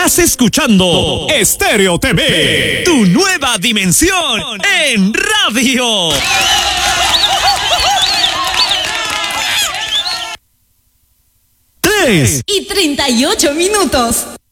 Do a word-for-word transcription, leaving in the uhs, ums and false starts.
Estás escuchando Estéreo T V, tu nueva dimensión en radio. Tres y treinta y ocho minutos.